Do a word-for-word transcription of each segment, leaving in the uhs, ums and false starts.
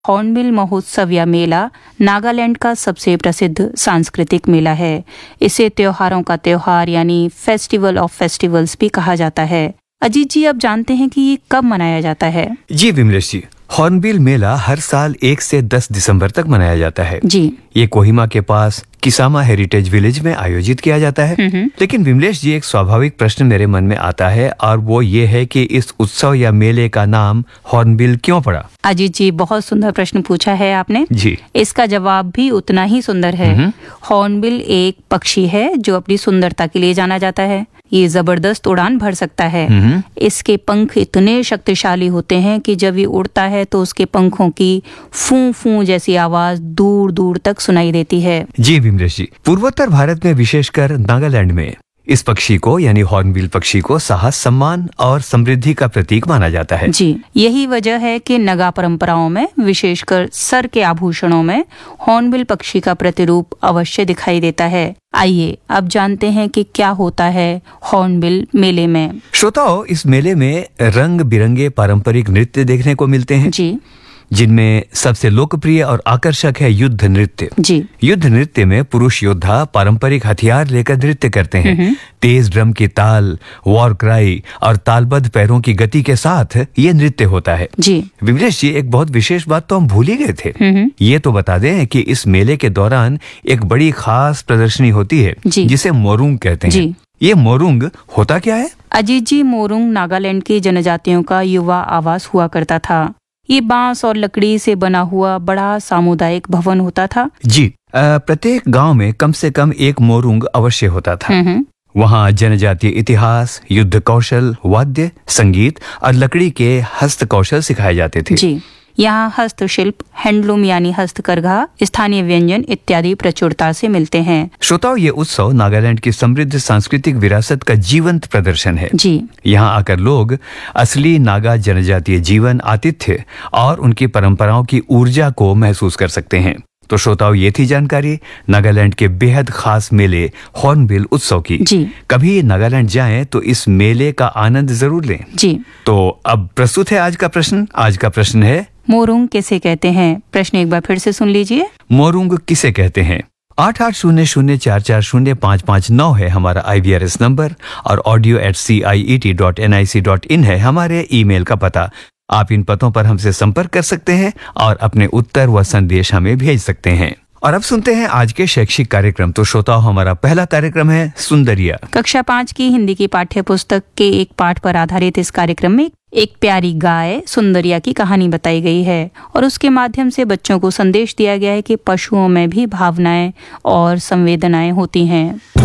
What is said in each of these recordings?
Hornbill महोत्सव या मेला नागालैंड का सबसे प्रसिद्ध सांस्कृतिक मेला है। इसे त्योहारों का त्योहार यानी फेस्टिवल ऑफ फेस्टिवल्स भी कहा जाता है। अजीत जी, अब जानते हैं कि ये कब मनाया जाता है? जी विमलेश जी, हॉर्नबिल मेला हर साल एक से दस दिसंबर तक मनाया जाता है। जी। ये कोहिमा के पास किसामा हेरिटेज विलेज में आयोजित किया जाता है। लेकिन विमलेश जी, एक स्वाभाविक प्रश्न मेरे मन में आता है और वो ये है कि इस उत्सव या मेले का नाम हॉर्नबिल क्यों पड़ा? अजीत जी, बहुत सुंदर प्रश्न पूछा है आपने। जी। इसका जवाब भी उतना ही सुंदर है। हॉर्नबिल एक पक्षी है जो अपनी सुंदरता के लिए जाना जाता है। ये जबरदस्त उड़ान भर सकता है। इसके पंख इतने शक्तिशाली होते हैं कि जब ये उड़ता है तो उसके पंखों की फू फू जैसी आवाज दूर दूर तक सुनाई देती है। जी विमलेश जी, पूर्वोत्तर भारत में विशेषकर नागालैंड में इस पक्षी को यानी हॉर्नबिल पक्षी को साहस, सम्मान और समृद्धि का प्रतीक माना जाता है। जी, यही वजह है कि नगा परंपराओं में विशेषकर सर के आभूषणों में हॉर्नबिल पक्षी का प्रतिरूप अवश्य दिखाई देता है। आइए अब जानते हैं कि क्या होता है हॉर्नबिल मेले में। श्रोताओं, इस मेले में रंग बिरंगे पारंपरिक नृत्य देखने को मिलते हैं। जी। जिनमें सबसे लोकप्रिय और आकर्षक है युद्ध नृत्य। जी। युद्ध नृत्य में पुरुष योद्धा पारंपरिक हथियार लेकर नृत्य करते हैं। तेज ड्रम की ताल, वॉर क्राई और तालबद्ध पैरों की गति के साथ ये नृत्य होता है। जी। विमलेश जी, एक बहुत विशेष बात तो हम भूल ही गए थे। ये तो बता दें कि इस मेले के दौरान एक बड़ी खास प्रदर्शनी होती है जिसे मोरुंग कहते हैं। जी। ये मोरुंग होता क्या है? अजीत जी, मोरुंग नागालैंड की जनजातियों का युवा आवास हुआ करता था। ये बांस और लकड़ी से बना हुआ बड़ा सामुदायिक भवन होता था। जी। प्रत्येक गांव में कम से कम एक मोरुंग अवश्य होता था। वहाँ जनजातीय इतिहास, युद्ध कौशल, वाद्य, संगीत और लकड़ी के हस्त कौशल सिखाए जाते थे। जी। यहाँ हस्तशिल्प, हैंडलूम यानी हस्तकरघा, स्थानीय व्यंजन इत्यादि प्रचुरता से मिलते हैं। श्रोताओ, ये उत्सव नागालैंड की समृद्ध सांस्कृतिक विरासत का जीवंत प्रदर्शन है। जी। यहाँ आकर लोग असली नागा जनजातीय जीवन, आतिथ्य और उनकी परंपराओं की ऊर्जा को महसूस कर सकते हैं। तो श्रोताओं, ये थी जानकारी नागालैंड के बेहद खास मेले हॉर्नबिल उत्सव की। जी। कभी नागालैंड जाएं तो इस मेले का आनंद जरूर लें। जी। तो अब प्रस्तुत है आज का प्रश्न। आज का प्रश्न है, मोरुंग किसे कहते हैं? प्रश्न एक बार फिर से सुन लीजिए। मोरुंग किसे कहते हैं? आठ आठ शून्य शून्य चार चार शून्य पाँच पाँच नौ है हमारा आई वी आर एस नंबर और audio eight C I E T dot N I C dot in है हमारे ईमेल का पता। आप इन पतों पर हमसे संपर्क कर सकते हैं और अपने उत्तर व संदेश हमें भेज सकते हैं। और अब सुनते हैं आज के शैक्षिक कार्यक्रम। तो श्रोताओं, हमारा पहला कार्यक्रम है सुंदरिया। कक्षा पाँच की हिंदी की पाठ्य पुस्तक के एक पाठ पर आधारित इस कार्यक्रम में एक प्यारी गाय सुंदरिया की कहानी बताई गई है और उसके माध्यम से बच्चों को संदेश दिया गया है कि पशुओं में भी भावनाएं और संवेदनाएं होती हैं।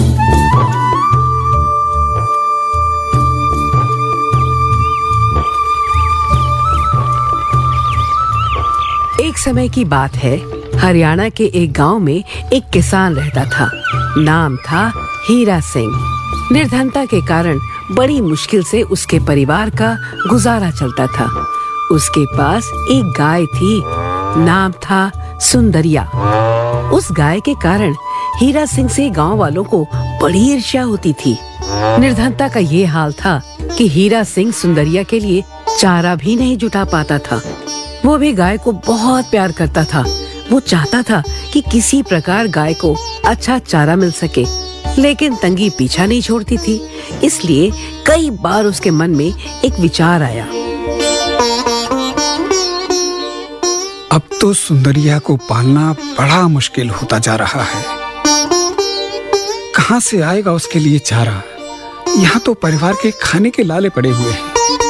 एक समय की बात है, हरियाणा के एक गांव में एक किसान रहता था। नाम था हीरा सिंह। निर्धनता के कारण बड़ी मुश्किल से उसके परिवार का गुजारा चलता था। उसके पास एक गाय थी, नाम था सुंदरिया। उस गाय के कारण हीरा सिंह से गांव वालों को बड़ी ईर्ष्या होती थी। निर्धनता का ये हाल था कि हीरा सिंह सुंदरिया के लिए चारा भी नहीं जुटा पाता था। वो भी गाय को बहुत प्यार करता था। वो चाहता था कि किसी प्रकार गाय को अच्छा चारा मिल सके, लेकिन तंगी पीछा नहीं छोड़ती थी। इसलिए कई बार उसके मन में एक विचार आया। अब तो सुंदरिया को पालना बड़ा मुश्किल होता जा रहा है। कहाँ से आएगा उसके लिए चारा? यहाँ तो परिवार के खाने के लाले पड़े हुए हैं।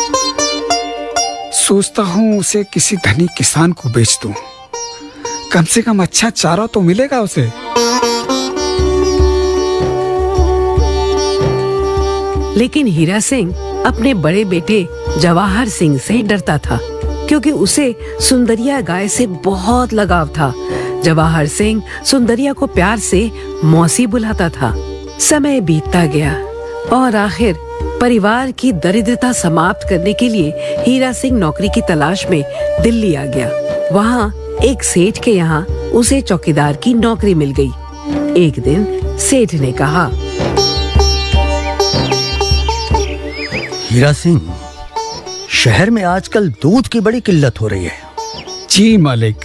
सोचता हूँ उसे किसी धनी किसान को बेच दूं। कम से कम अच्छा चारा तो मिलेगा उसे। लेकिन हीरा सिंह अपने बड़े बेटे जवाहर सिंह से डरता था, क्योंकि उसे सुंदरिया गाय से बहुत लगाव था। जवाहर सिंह सुंदरिया को प्यार से मौसी बुलाता था। समय बीतता गया और आखिर परिवार की दरिद्रता समाप्त करने के लिए हीरा सिंह नौकरी की तलाश में दिल्ली आ गया। वहाँ एक सेठ के यहाँ उसे चौकीदार की नौकरी मिल गई। एक दिन सेठ ने कहा, हीरा सिंह, शहर में आजकल दूध की बड़ी किल्लत हो रही है। जी मालिक।